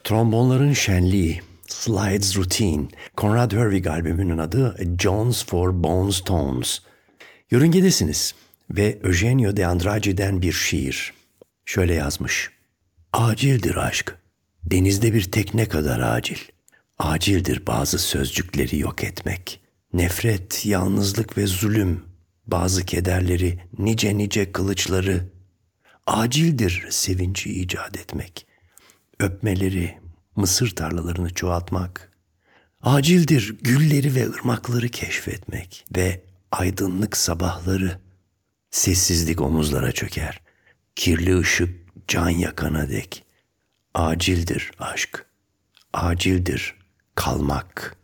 Trombonların şenliği, Slides Routine, Conrad Hurwig albümünün adı A Jones for Bones Tones. Yörüngedesiniz ve Eugenio de Andrade'den bir şiir. Şöyle yazmış. Acildir aşk, denizde bir tekne kadar acil. Acildir bazı sözcükleri yok etmek. Nefret, yalnızlık ve zulüm, bazı kederleri, nice nice kılıçları. Acildir sevinci icat etmek. Öpmeleri, mısır tarlalarını çoğaltmak. Acildir gülleri ve ırmakları keşfetmek ve aydınlık sabahları. Sessizlik omuzlara çöker. Kirli ışık can yakana dek. Acildir aşk. Acildir kalmak.